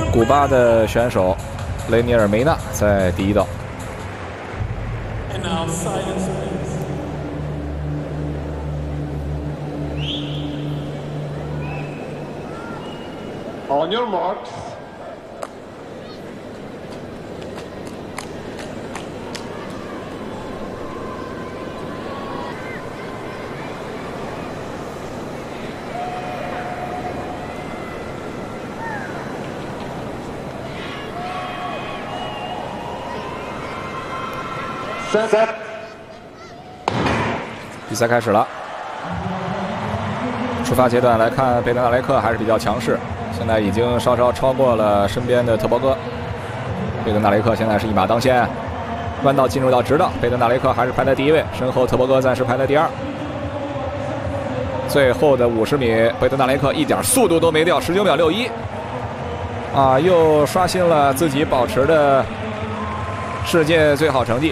古巴的选手雷尼尔梅纳在第一道。 On your marks. Set. 比赛开始了。出发阶段来看，贝德纳雷克还是比较强势，现在已经稍稍超过了身边的特伯戈。贝德纳雷克现在是一马当先，弯道进入到直道，贝德纳雷克还是排在第一位，身后特伯戈暂时排在第二。最后的50米，贝德纳雷克一点速度都没掉，19秒61，又刷新了自己保持的世界最好成绩。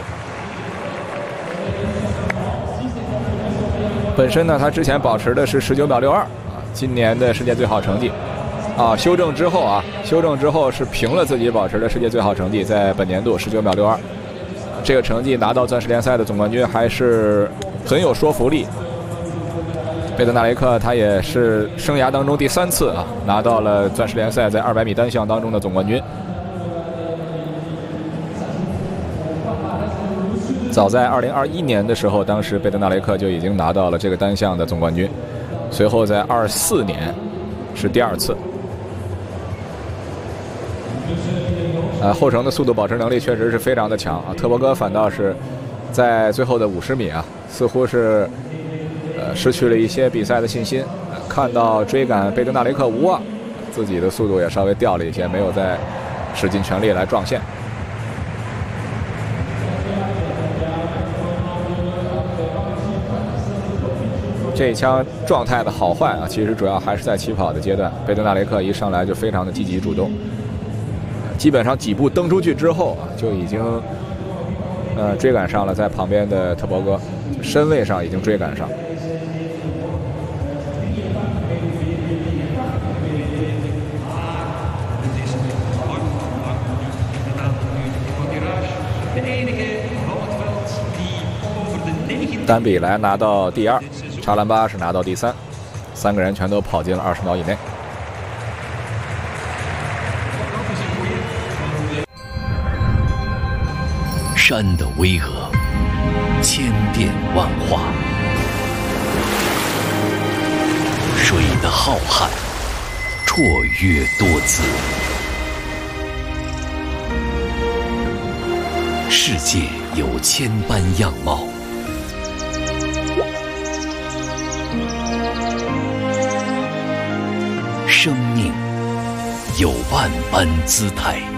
本身呢，他之前保持的是19秒62，今年的世界最好成绩，修正之后是平了自己保持的世界最好成绩，在本年度19秒62，这个成绩拿到钻石联赛的总冠军还是很有说服力。贝德纳雷克他也是生涯当中第3次拿到了钻石联赛在200米单项当中的总冠军。早在2021年的时候，当时贝德纳雷克就已经拿到了这个单项的总冠军，随后在24年是第2次。后程的速度保持能力确实是非常的强特伯戈反倒是在最后的50米似乎是失去了一些比赛的信心，看到追赶贝德纳雷克无望，自己的速度也稍微掉了一些，没有再使尽全力来撞线。这一枪状态的好坏其实主要还是在起跑的阶段。贝德纳雷克一上来就非常的积极主动，基本上几步蹬出去之后就已经追赶上了在旁边的特伯戈，身位上已经追赶上。丹比莱拿到第2，查兰巴是拿到第3，3个人全都跑进了20秒以内。 山的巍峨，千变万化；水的浩瀚，绰约多姿。世界有千般样貌，生命有万般姿态。